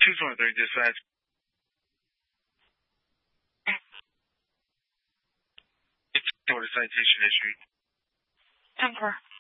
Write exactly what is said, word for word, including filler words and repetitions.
two twenty-three, dispatch. For the citation issue. ten four.